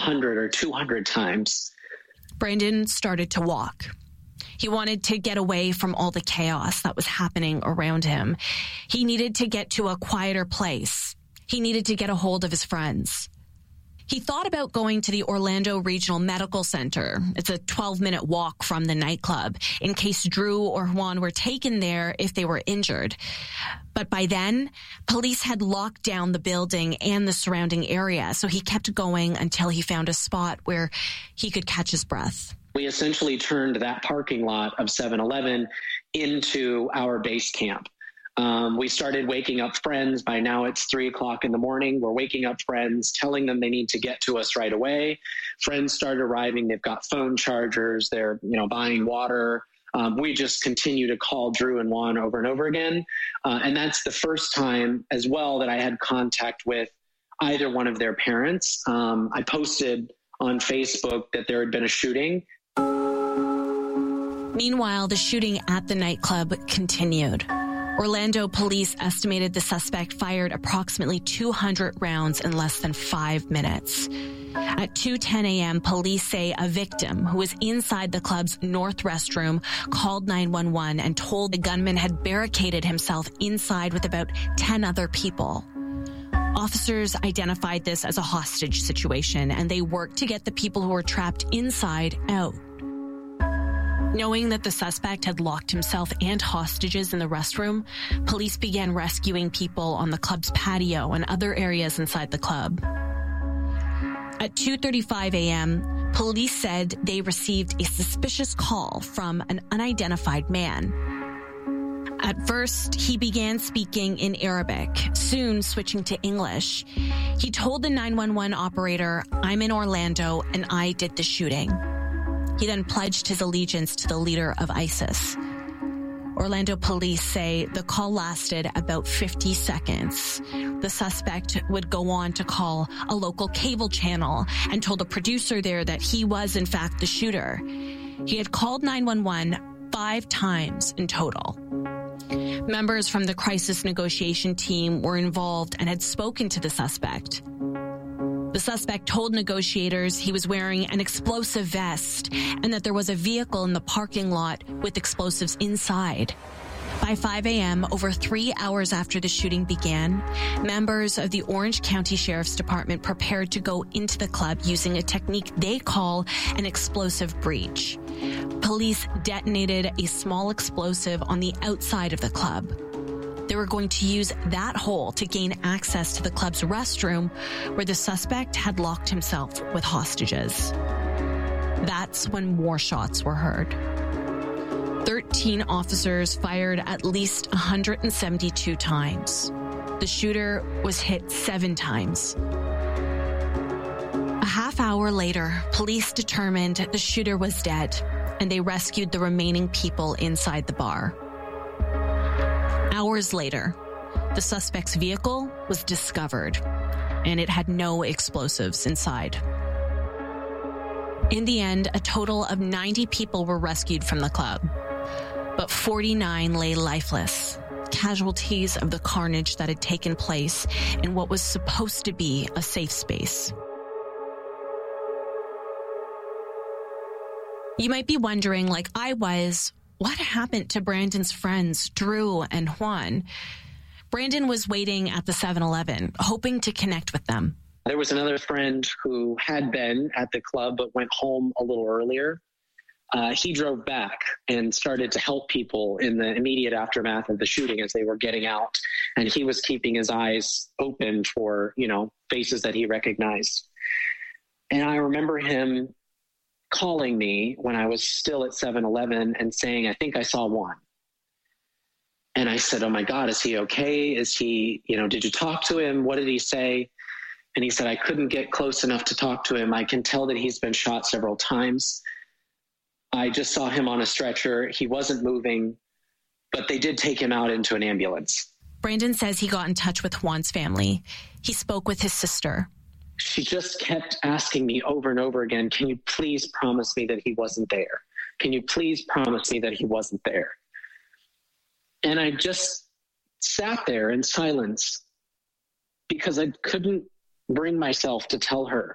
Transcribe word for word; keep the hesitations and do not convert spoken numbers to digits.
hundred or two hundred times. Brandon started to walk. He wanted to get away from all the chaos that was happening around him. He needed to get to a quieter place. He needed to get a hold of his friends. He thought about going to the Orlando Regional Medical Center. It's a twelve-minute walk from the nightclub, in case Drew or Juan were taken there if they were injured. But by then, police had locked down the building and the surrounding area, so he kept going until he found a spot where he could catch his breath. We essentially turned that parking lot of seven eleven into our base camp. Um, we started waking up friends. By now it's three o'clock in the morning. We're waking up friends, telling them they need to get to us right away. Friends start arriving. They've got phone chargers. They're, you know, buying water. Um, we just continue to call Drew and Juan over and over again. Uh, and that's the first time as well that I had contact with either one of their parents. Um, I posted on Facebook that there had been a shooting. Meanwhile, the shooting at the nightclub continued. Orlando police estimated the suspect fired approximately two hundred rounds in less than five minutes. At two ten a.m., police say a victim who was inside the club's north restroom called nine one one and told the gunman had barricaded himself inside with about ten other people. Officers identified this as a hostage situation, and they worked to get the people who were trapped inside out. Knowing that the suspect had locked himself and hostages in the restroom, police began rescuing people on the club's patio and other areas inside the club. At two thirty-five a.m., police said they received a suspicious call from an unidentified man. At first, he began speaking in Arabic, soon switching to English. He told the nine one one operator, "I'm in Orlando and I did the shooting." He then pledged his allegiance to the leader of ISIS. Orlando police say the call lasted about fifty seconds. The suspect would go on to call a local cable channel and told a producer there that he was, in fact, the shooter. He had called nine one one five times in total. Members from the crisis negotiation team were involved and had spoken to the suspect. The suspect told negotiators he was wearing an explosive vest and that there was a vehicle in the parking lot with explosives inside. By five a.m., over three hours after the shooting began, members of the Orange County Sheriff's Department prepared to go into the club using a technique they call an explosive breach. Police detonated a small explosive on the outside of the club. They were going to use that hole to gain access to the club's restroom where the suspect had locked himself with hostages. That's when more shots were heard. Thirteen officers fired at least one hundred seventy-two times. The shooter was hit seven times. A half hour later, police determined the shooter was dead, and they rescued the remaining people inside the bar. Hours later, the suspect's vehicle was discovered, and it had no explosives inside. In the end, a total of ninety people were rescued from the club, but forty-nine lay lifeless, casualties of the carnage that had taken place in what was supposed to be a safe space. You might be wondering, like I was, what happened to Brandon's friends, Drew and Juan? Brandon was waiting at the seven eleven, hoping to connect with them. There was another friend who had been at the club but went home a little earlier. Uh, he drove back and started to help people in the immediate aftermath of the shooting as they were getting out. And he was keeping his eyes open for, you know, faces that he recognized. And I remember him calling me when I was still at seven eleven and saying, "I think I saw one." And I said, "Oh my God, is he okay? Is he, you know, did you talk to him? What did he say?" And he said, "I couldn't get close enough to talk to him. I can tell that he's been shot several times. I just saw him on a stretcher. He wasn't moving, but they did take him out into an ambulance." Brandon says he got in touch with Juan's family. He spoke with his sister. She just kept asking me over and over again, "Can you please promise me that he wasn't there? Can you please promise me that he wasn't there?" And I just sat there in silence because I couldn't bring myself to tell her